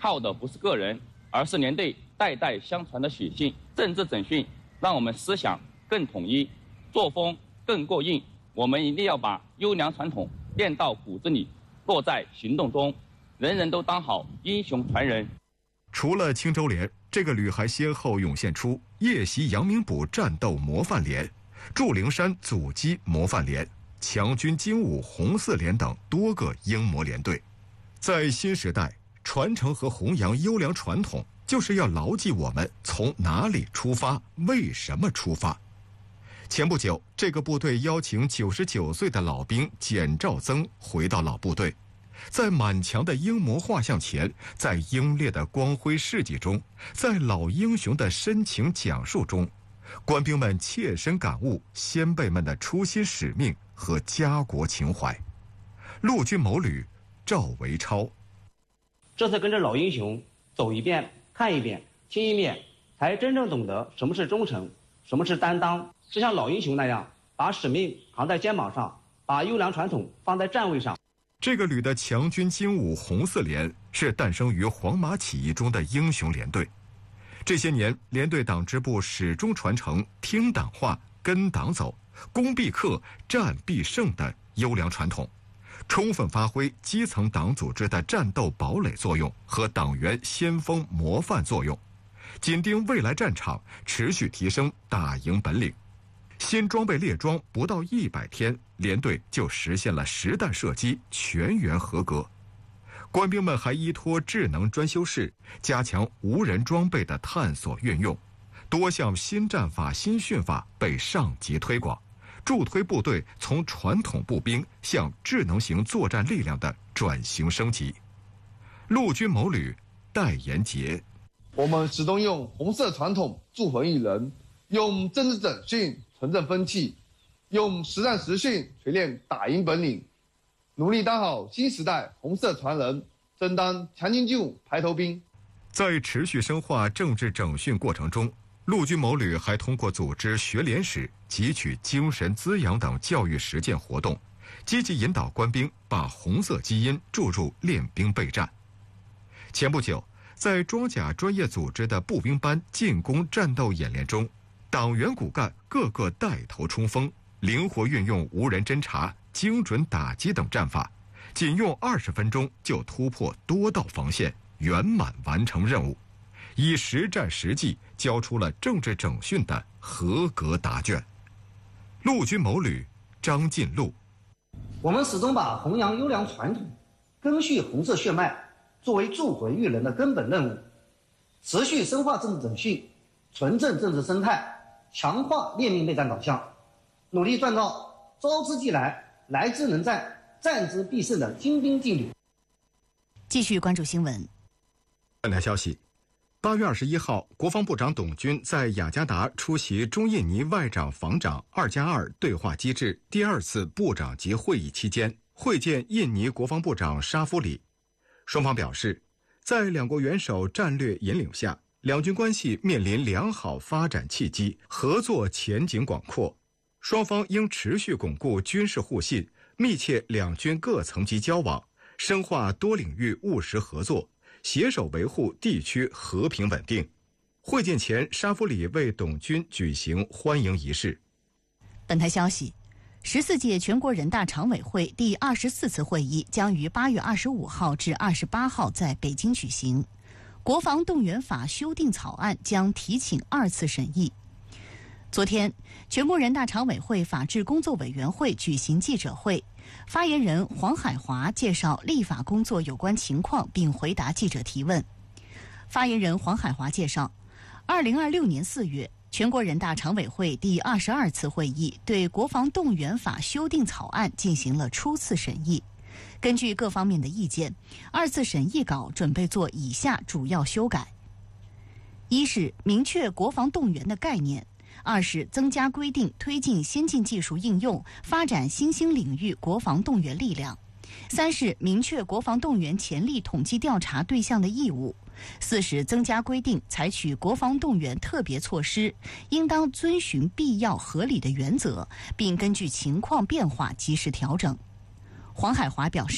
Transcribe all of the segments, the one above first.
靠的不是个人，而是连队代代相传的血性。政治整训让我们思想更统一，作风更过硬。我们一定要把优良传统练到骨子里，落在行动中，人人都当好英雄传人。 除了青州连，这个旅还先后涌现出夜袭阳明堡战斗模范连、祝灵山阻击模范连、强军精武红四连等多个英模连队。在新时代，传承和弘扬优良传统，就是要牢记我们从哪里出发，为什么出发。前不久，这个部队邀请99岁的老兵简兆增回到老部队，在满墙的英模画像前，在英烈的光辉事迹中，在老英雄的深情讲述中，官兵们切身感悟先辈们的初心使命和家国情怀。陆军某旅赵维超： 这次跟着老英雄走一遍、看一遍、听一遍，才真正懂得什么是忠诚，什么是担当。是像老英雄那样，把使命扛在肩膀上，把优良传统放在站位上。 这个旅的强军精武红四连是诞生于黄马起义中的英雄连队。这些年，连队党支部始终传承听党话、跟党走、攻必克、战必胜的优良传统，充分发挥基层党组织的战斗堡垒作用和党员先锋模范作用，紧盯未来战场，持续提升打赢本领。新装备列装不到100天，连队就实现了实弹射击全员合格。官兵们还依托智能专修室，加强无人装备的探索运用，多项新战法、新训法被上级推广，助推部队从传统步兵向智能型作战力量的转型升级。陆军某旅戴延杰： 我们始终用红色传统铸魂育人，用政治整训重振风气，用实战实训锤炼打赢本领，努力当好新时代红色传人，争当强军精武排头兵。 在持续深化政治整训过程中，陆军某旅还通过组织学联史、汲取精神滋养等教育实践活动，积极引导官兵把红色基因注入练兵备战。前不久，在装甲专业组织的步兵班进攻战斗演练中，党员骨干个个带头冲锋，灵活运用无人侦察、精准打击等战法，仅用20分钟就突破多道防线，圆满完成任务，以实战实技交出了政治整训的合格答卷。陆军某旅张进禄： 我们始终把弘扬优良传统、根续红色血脉作为铸魂育人的根本任务，持续深化政治整训，纯正政治生态，强化练兵备战导向，努力锻造招之即来、来之能战、战之必胜的精兵劲旅。 继续关注新闻。 本台消息，8月21号，国防部长董军在雅加达出席中印尼外长防长2+2对话机制第2次部长级会议期间，会见印尼国防部长沙夫里。双方表示，在两国元首战略引领下，两军关系面临良好发展契机，合作前景广阔。双方应持续巩固军事互信，密切两军各层级交往，深化多领域务实合作，携手维护地区和平稳定。会见前，沙夫里为董军举行欢迎仪式。 本台消息，14届全国人大常委会第24次会议将于8月25号至28号在北京举行。国防动员法修订草案将提请2次审议。昨天，全国人大常委会法制工作委员会举行记者会，发言人黄海华介绍立法工作有关情况，并回答记者提问。发言人黄海华介绍，2026年4月，全国人大常委会第22次会议对国防动员法修订草案进行了初次审议。根据各方面的意见，2次审议稿准备做以下主要修改：一是明确国防动员的概念；2是增加规定推进先进技术应用，发展新兴领域国防动员力量；3是明确国防动员潜力统计调查对象的义务；4是增加规定采取国防动员特别措施，应当遵循必要合理的原则，并根据情况变化及时调整。黄海华表示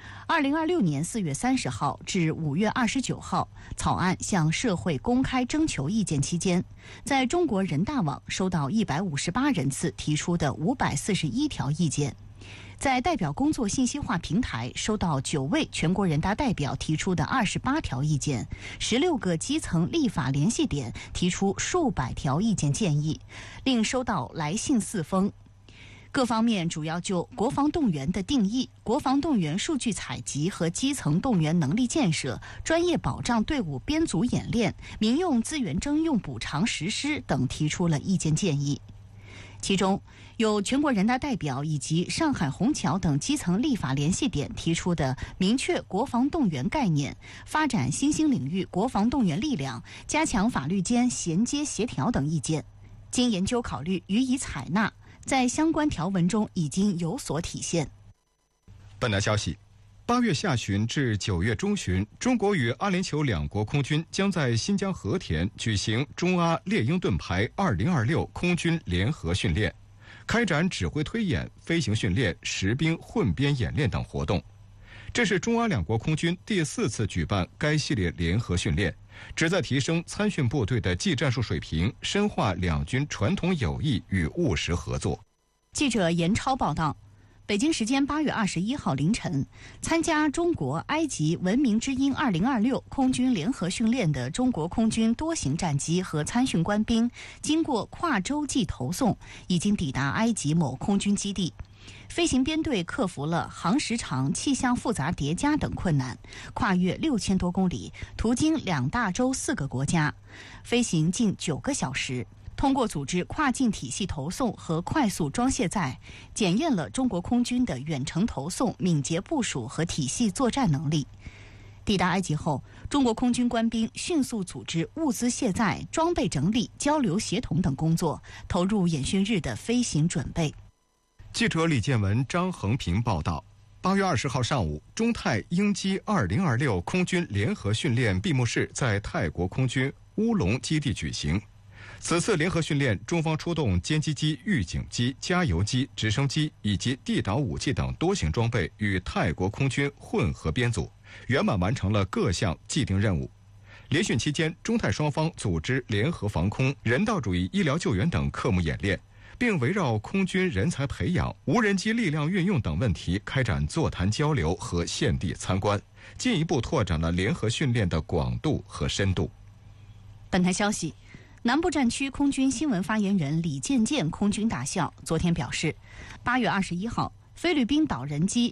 2026年4月30号至5月29号，草案向社会公开征求意见期间，在中国人大网收到158人次提出的541条意见。在代表工作信息化平台收到9位全国人大代表提出的28条意见，16个基层立法联系点提出数百条意见建议，另收到来信4封。各方面主要就国防动员的定义、国防动员数据采集和基层动员能力建设、专业保障队伍编组演练、民用资源征用补偿实施等提出了意见建议。其中有全国人大代表以及上海虹桥等基层立法联系点提出的明确国防动员概念、发展新兴领域国防动员力量、加强法律间衔接协调等意见，经研究考虑予以采纳，在相关条文中已经有所体现。 本台消息，8月下旬至9月中旬，中国与阿联酋两国空军将在新疆和田举行中阿猎鹰盾牌2026空军联合训练，开展指挥推演、飞行训练、实兵混编演练等活动。这是中阿两国空军第4次举办该系列联合训练，旨在提升参训部队的技战术水平，深化两军传统友谊与务实合作。 记者严超报道。北京时间8月21号凌晨，参加中国埃及文明之鹰2026空军联合训练的中国空军多型战机和参训官兵，经过跨洲际投送，已经抵达埃及某空军基地。飞行编队克服了航时长、气象复杂叠加等困难，跨越6000多公里，途经2大洲4个国家，飞行近9个小时。通过组织跨境体系投送和快速装卸载，检验了中国空军的远程投送、敏捷部署和体系作战能力。抵达埃及后，中国空军官兵迅速组织物资卸载、装备整理、交流协同等工作，投入演训日的飞行准备。 记者李建文、张恒平报道。8月20号上午，中泰鹰击2026空军联合训练闭幕式在泰国空军乌龙基地举行。此次联合训练，中方出动歼击机、预警机、加油机、直升机以及地导武器等多型装备与泰国空军混合编组，圆满完成了各项既定任务。联训期间，中泰双方组织联合防空、人道主义医疗救援等科目演练，并围绕空军人才培养、无人机力量运用等问题开展座谈交流和现地参观，进一步拓展了联合训练的广度和深度。 本台消息，南部战区空军新闻发言人李建建空军大校昨天表示，8月21号，菲律宾导人机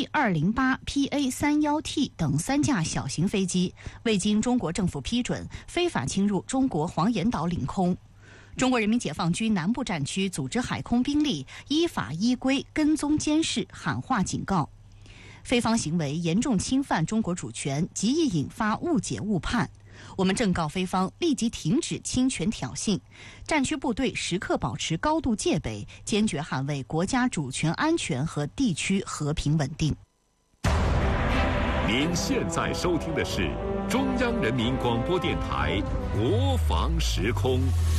C208PA31T 等3架小型飞机未经中国政府批准，非法侵入中国黄岩岛领空。中国人民解放军南部战区组织海空兵力依法依规跟踪监视，喊话警告，菲方行为严重侵犯中国主权，极易引发误解误判。我们正告菲方立即停止侵权挑衅，战区部队时刻保持高度戒备，坚决捍卫国家主权安全和地区和平稳定。 您现在收听的是中央人民广播电台国防时空。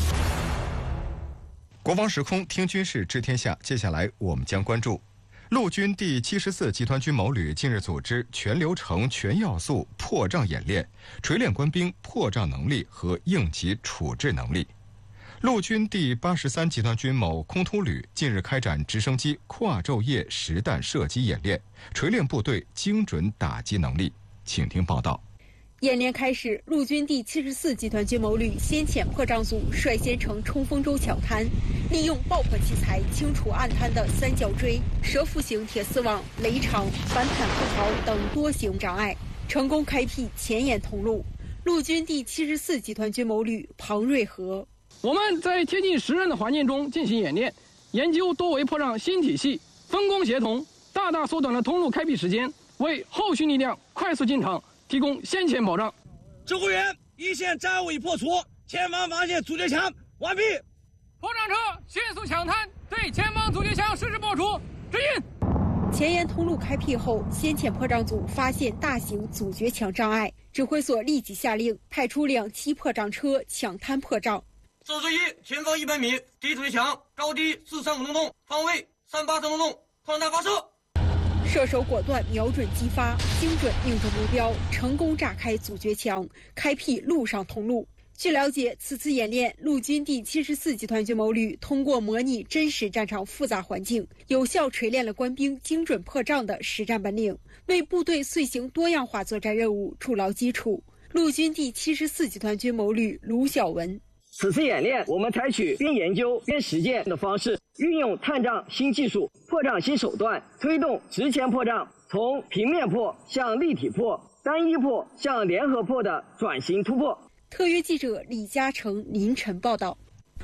国防时空听军事知天下，接下来我们将关注陆军第74集团军某旅近日组织全流程、全要素破障演练，锤炼官兵破障能力和应急处置能力。陆军第83集团军某空突旅近日开展直升机跨昼夜实弹射击演练，锤炼部队精准打击能力。请听报道。 演练开始，陆军第74集团军某旅先遣破障组率先乘冲锋舟抢滩，利用爆破器材清除岸滩的三角锥、蛇腹型铁丝网、雷场、反坦克槽等多型障碍，成功开辟前沿通路。陆军第74集团军某旅庞瑞和： 我们在贴近实战的环境中进行演练，研究多维破障新体系，分工协同，大大缩短了通路开辟时间，为后续力量快速进场提供先遣保障。 指挥员，一线战务已破除，前方发现阻截枪，完毕。 破障车迅速抢滩，对前方阻截枪实施爆除，指引。 前沿通路开辟后，先遣破障组发现大型阻绝墙障碍，指挥所立即下令派出2栖破障车抢滩破障。 射出1，前方100米，敌阻截墙，高低43.5度，方位38.5度，扩弹发射。 射手果断瞄准击发，精准命中目标，成功炸开阻绝墙，开辟陆上通路。据了解，此次演练，陆军第74集团军某旅通过模拟真实战场复杂环境，有效锤炼了官兵精准破障的实战本领，为部队遂行多样化作战任务筑牢基础。陆军第74集团军某旅卢晓文： 此次演练，我们采取边研究边实践的方式，运用探障新技术、破障新手段，推动直前破障从平面破向立体破、单一破向联合破的转型突破。 特约记者李嘉诚凌晨报道。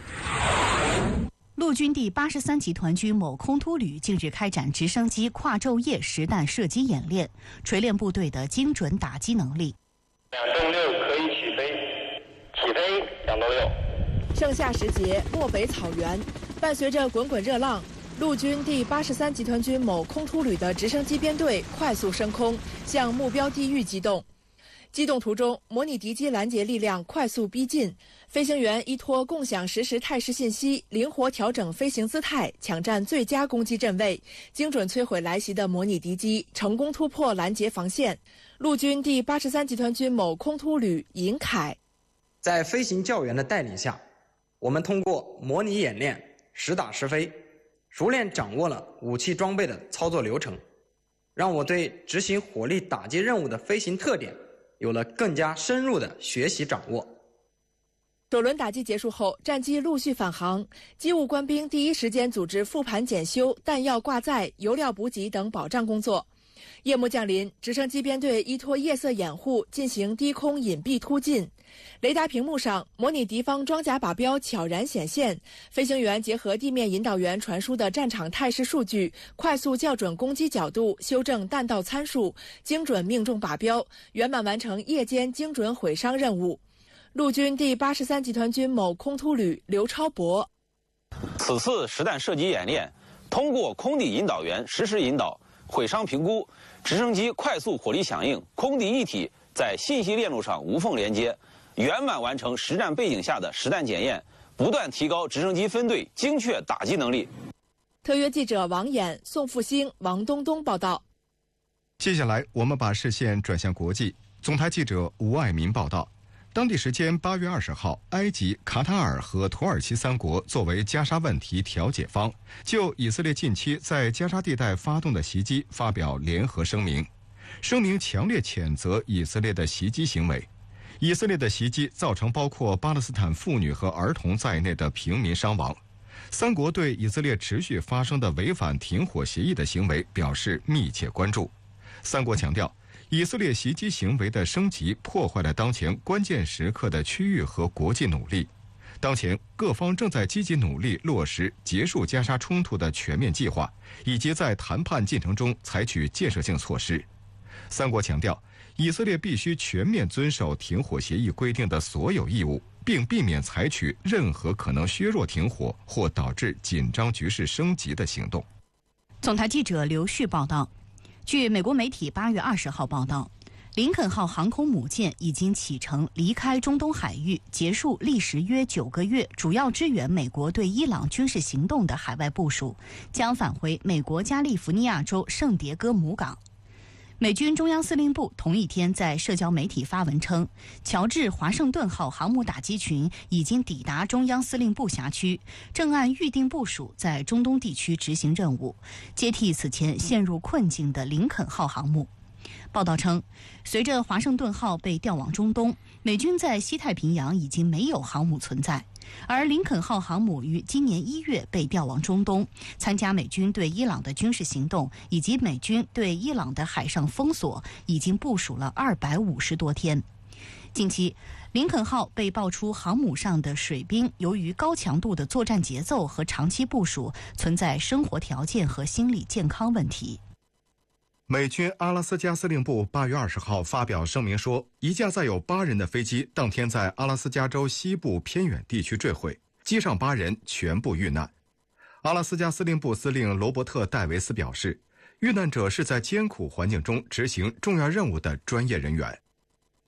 陆军第83集团军某空突旅近日开展直升机跨昼夜实弹射击演练，锤炼部队的精准打击能力。 2动6可以起飞，起飞2动6。 盛夏时节，漠北草原，伴随着滚滚热浪，陆军第83集团军某空突旅的直升机编队快速升空，向目标地域机动。机动途中，模拟敌机拦截力量快速逼近，飞行员依托共享实时态势信息，灵活调整飞行姿态，抢占最佳攻击阵位，精准摧毁来袭的模拟敌机，成功突破拦截防线。陆军第83集团军某空突旅尹凯： 在飞行教员的带领下，我们通过模拟演练，实打实飞，熟练掌握了武器装备的操作流程，让我对执行火力打击任务的飞行特点有了更加深入的学习掌握。 首轮打击结束后，战机陆续返航，机务官兵第一时间组织复盘检修、弹药挂载、油料补给等保障工作。夜幕降临，直升机编队依托夜色掩护进行低空隐蔽突进。雷达屏幕上，模拟敌方装甲靶标悄然显现，飞行员结合地面引导员传输的战场态势数据，快速校准攻击角度，修正弹道参数，精准命中靶标，圆满完成夜间精准毁伤任务。陆军第83集团军某空突旅刘超博： 此次实弹射击演练，通过空地引导员实时引导、毁伤评估、直升机快速火力响应、空地一体在信息链路上无缝连接，圆满完成实战背景下的实弹检验，不断提高直升机分队精确打击能力。 特约记者王衍、宋复兴、王东东报道。 接下来，我们把视线转向国际。总台记者吴爱民报道。当地时间8月20号，埃及、卡塔尔和土耳其3国作为加沙问题调解方，就以色列近期在加沙地带发动的袭击发表联合声明。声明强烈谴责以色列的袭击行为。以色列的袭击造成包括巴勒斯坦妇女和儿童在内的平民伤亡。3国对以色列持续发生的违反停火协议的行为表示密切关注。3国强调，以色列袭击行为的升级破坏了当前关键时刻的区域和国际努力。当前各方正在积极努力落实结束加沙冲突的全面计划，以及在谈判进程中采取建设性措施。3国强调，以色列必须全面遵守停火协议规定的所有义务，并避免采取任何可能削弱停火或导致紧张局势升级的行动。 总台记者刘旭报道。据美国媒体8月20号报道，林肯号航空母舰已经启程离开中东海域，结束历时约9个月主要支援美国对伊朗军事行动的海外部署，将返回美国加利福尼亚州圣迭戈母港。美军中央司令部同一天在社交媒体发文称，乔治华盛顿号航母打击群已经抵达中央司令部辖区，正按预定部署在中东地区执行任务，接替此前陷入困境的林肯号航母。报道称，随着华盛顿号被调往中东，美军在西太平洋已经没有航母存在，而林肯号航母于今年1月被调往中东，参加美军对伊朗的军事行动以及美军对伊朗的海上封锁，已经部署了250多天。近期，林肯号被爆出航母上的水兵由于高强度的作战节奏和长期部署，存在生活条件和心理健康问题。 美军阿拉斯加司令部8月20号发表声明说，一架载有8人的飞机当天在阿拉斯加州西部偏远地区坠毁，机上8人全部遇难。阿拉斯加司令部司令罗伯特·戴维斯表示，遇难者是在艰苦环境中执行重要任务的专业人员。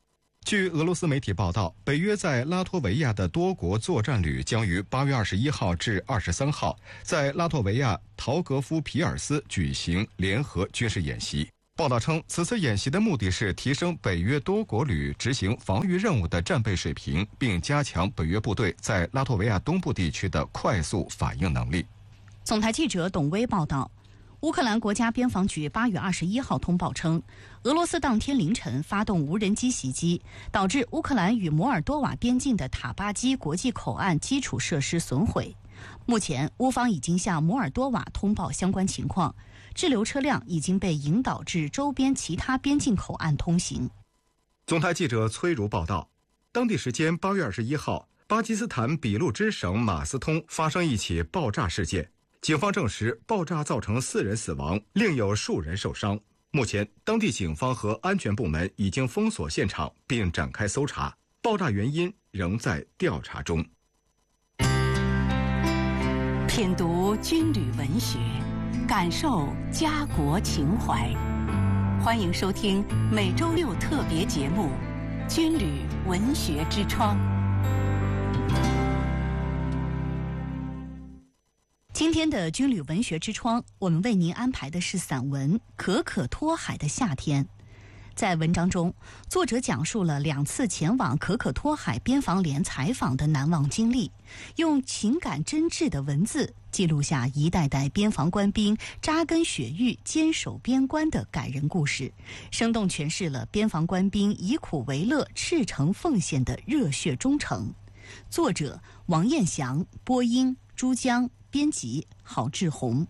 据俄罗斯媒体报道，北约在拉脱维亚的多国作战旅将于8月21号至23号在拉脱维亚陶格夫皮尔斯举行联合军事演习。报道称，此次演习的目的是提升北约多国旅执行防御任务的战备水平，并加强北约部队在拉脱维亚东部地区的快速反应能力。 总台记者董威报道，乌克兰国家边防局8月21号通报称，俄罗斯当天凌晨发动无人机袭击，导致乌克兰与摩尔多瓦边境的塔巴基国际口岸基础设施损毁。目前，乌方已经向摩尔多瓦通报相关情况，滞留车辆已经被引导至周边其他边境口岸通行。 总台记者崔如报道，当地时间8月21号，巴基斯坦俾路支省马斯通发生一起爆炸事件，警方证实爆炸造成4人死亡，另有数人受伤。目前，当地警方和安全部门已经封锁现场并展开搜查，爆炸原因仍在调查中。 品读军旅文学，感受家国情怀。欢迎收听每周六特别节目《军旅文学之窗》。 今天的军旅文学之窗，我们为您安排的是散文《可可托海的夏天》。在文章中，作者讲述了2次前往可可托海边防连采访的难忘经历，用情感真挚的文字记录下一代代边防官兵扎根雪域、坚守边关的感人故事，生动诠释了边防官兵以苦为乐、赤诚奉献的热血忠诚。作者王彦祥，播音朱江，编辑郝志宏。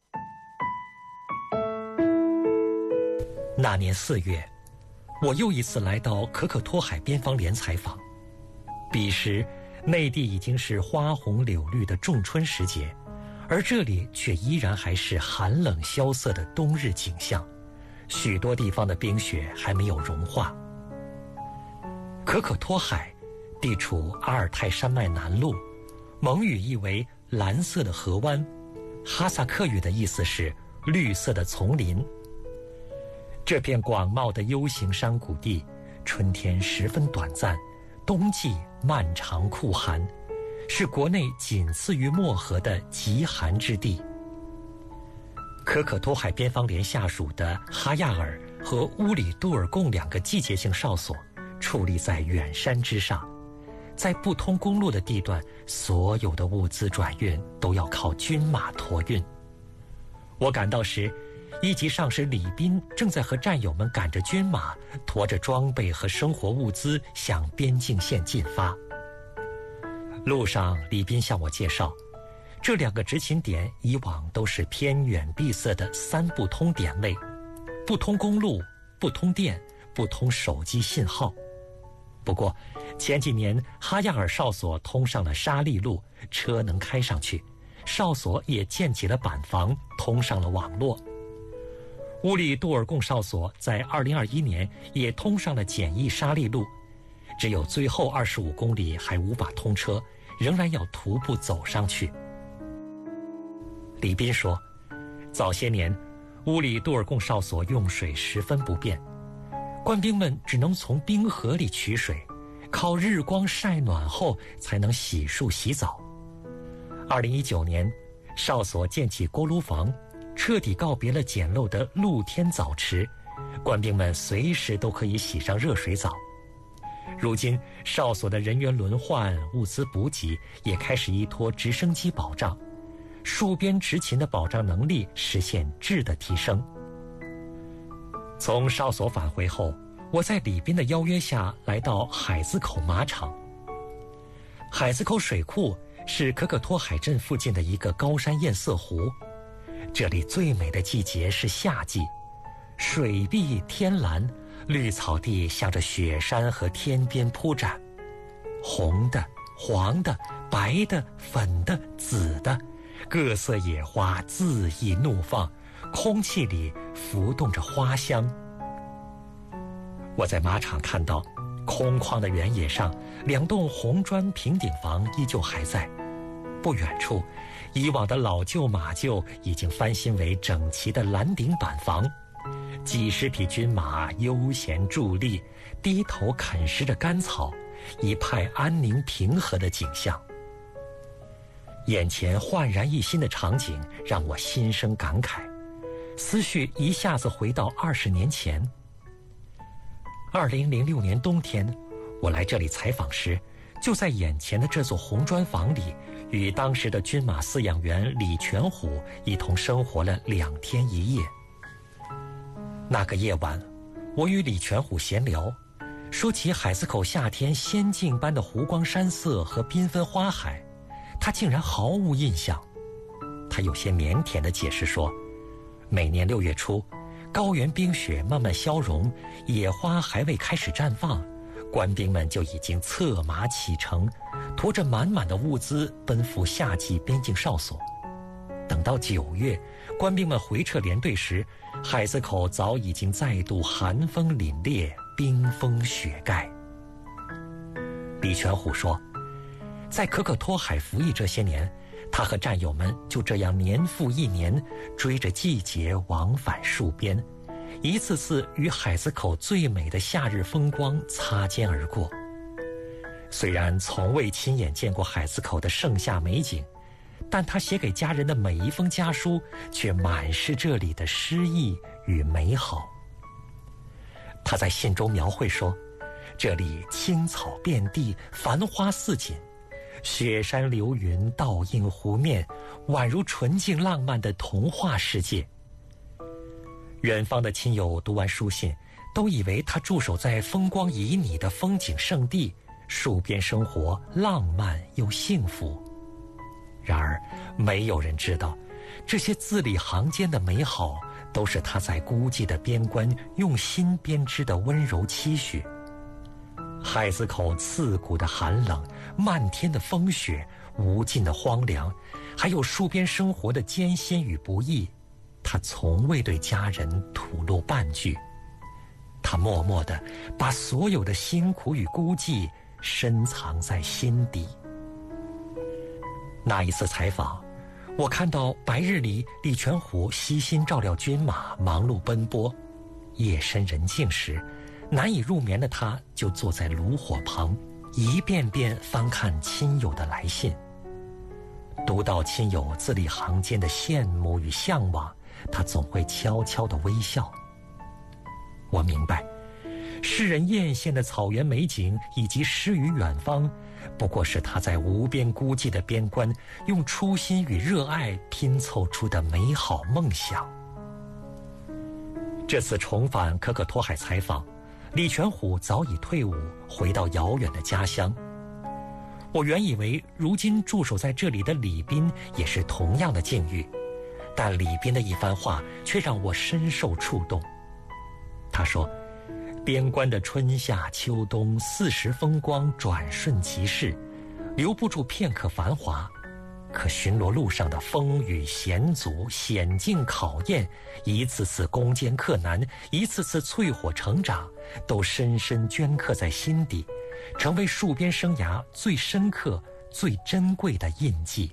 那年4月，我又一次来到可可托海边防连采访。彼时，内地已经是花红柳绿的仲春时节，而这里却依然还是寒冷萧瑟的冬日景象，许多地方的冰雪还没有融化。可可托海地处阿尔泰山脉南麓，蒙语意为蓝色的河湾，哈萨克语的意思是绿色的丛林。这片广袤的 U 型山谷地，春天十分短暂，冬季漫长酷寒，是国内仅次于漠河的极寒之地。可可托海边防连下属的哈亚尔和乌里杜尔贡2个季节性哨所矗立在远山之上，在不通公路的地段，所有的物资转运都要靠军马驮运。我赶到时，1级上士李斌正在和战友们赶着军马，驮着装备和生活物资向边境线进发。路上，李斌向我介绍，这2个执勤点以往都是偏远闭塞的3不通点位，不通公路，不通电，不通手机信号。不过，前几年哈亚尔哨所通上了沙砾路，车能开上去，哨所也建起了板房，通上了网络。乌里杜尔贡哨所在2021年也通上了简易沙砾路，只有最后25公里还无法通车，仍然要徒步走上去。李斌说，早些年乌里杜尔贡哨所用水十分不便，官兵们只能从冰河里取水，靠日光晒暖后才能洗漱洗澡。2019年，哨所建起锅炉房，彻底告别了简陋的露天澡池，官兵们随时都可以洗上热水澡。如今，哨所的人员轮换、物资补给也开始依托直升机保障，戍边执勤的保障能力实现质的提升。从哨所返回后，我在李斌的邀约下来到海子口马场。海子口水库是可可托海镇附近的一个高山堰塞湖，这里最美的季节是夏季，水碧天蓝，绿草地向着雪山和天边铺展，红的、黄的、白的、粉的、紫的，各色野花恣意怒放，空气里浮动着花香。我在马场看到，空旷的原野上，2栋红砖平顶房依旧还在，不远处，以往的老旧马厩已经翻新为整齐的蓝顶板房， 几十匹军马悠闲伫立，低头啃食着干草，一派安宁平和的景象。眼前焕然一新的场景让我心生感慨，思绪一下子回到20年前。2006年冬天，我来这里采访时，就在眼前的这座红砖房里，与当时的军马饲养员李全虎一同生活了2天1夜。那个夜晚，我与李全虎闲聊，说起海子口夏天仙境般的湖光山色和缤纷花海，他竟然毫无印象。他有些腼腆地解释说，每年6月初，高原冰雪慢慢消融，野花还未开始绽放，官兵们就已经策马启程，驮着满满的物资奔赴夏季边境哨所。等到9月，官兵们回撤连队时，海子口早已经再度寒风凛冽，冰封雪盖。李全虎说，在可可托海服役这些年，他和战友们就这样年复一年，追着季节往返戍边，一次次与海子口最美的夏日风光擦肩而过。虽然从未亲眼见过海子口的盛夏美景，但他写给家人的每一封家书却满是这里的诗意与美好。他在信中描绘说，这里青草遍地，繁花似锦，雪山流云倒映湖面，宛如纯净浪漫的童话世界。远方的亲友读完书信，都以为他驻守在风光旖旎的风景胜地，戍边生活浪漫又幸福。然而，没有人知道，这些字里行间的美好，都是他在孤寂的边关用心编织的温柔期许。海子口刺骨的寒冷，漫天的风雪，无尽的荒凉，还有戍边生活的艰辛与不易，他从未对家人吐露半句。他默默地把所有的辛苦与孤寂深藏在心底。那一次采访，我看到白日里李全虎悉心照料军马，忙碌奔波；夜深人静时，难以入眠的他就坐在炉火旁，一遍遍翻看亲友的来信。读到亲友字里行间的羡慕与向往，他总会悄悄地微笑。我明白，世人艳羡的草原美景以及诗与远方，不过是他在无边孤寂的边关，用初心与热爱拼凑出的美好梦想。这次重返可可托海采访，李全虎早已退伍，回到遥远的家乡。我原以为如今驻守在这里的李斌也是同样的境遇，但李斌的一番话却让我深受触动。他说，边关的春夏秋冬40风光转瞬即逝，留不住片刻繁华。可巡逻路上的风雨险阻、险境考验，一次次攻坚克难，一次次淬火成长，都深深镌刻在心底，成为戍边生涯最深刻、最珍贵的印记。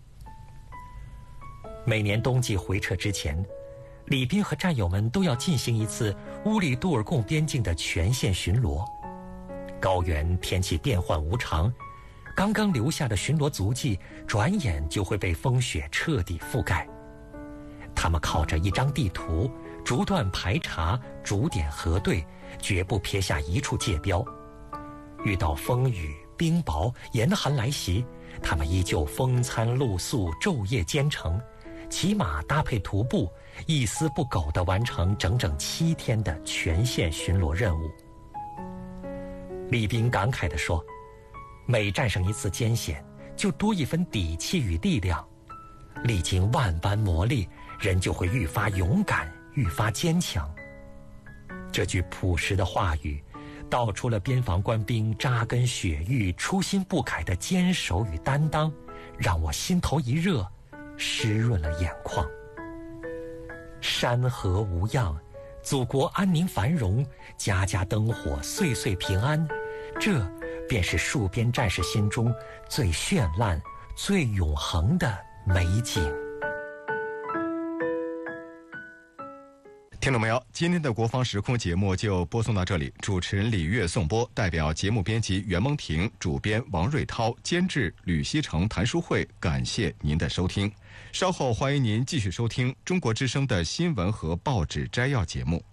每年冬季回撤之前，李斌和战友们都要进行一次乌里杜尔贡边境的全线巡逻。高原天气变幻无常，刚刚留下的巡逻足迹，转眼就会被风雪彻底覆盖。他们靠着一张地图，逐段排查，逐点核对，绝不撇下一处界标。遇到风雨、冰雹、严寒来袭，他们依旧风餐露宿，昼夜兼程，骑马搭配徒步，一丝不苟地完成整整7天的全线巡逻任务。李斌感慨地说，每战胜一次艰险，就多一分底气与力量。历经万般磨砺，人就会愈发勇敢，愈发坚强。这句朴实的话语，道出了边防官兵扎根雪域、初心不改的坚守与担当，让我心头一热，湿润了眼眶。山河无恙，祖国安宁繁荣，家家灯火，岁岁平安，这便是戍边战士心中最绚烂、最永恒的美景。 听听众朋友，今天的国防时空节目就播送到这里。主持人李月颂播，代表节目编辑袁蒙婷、主编王瑞涛、监制吕锡成、谭淑慧，感谢您的收听。稍后欢迎您继续收听中国之声的新闻和报纸摘要节目。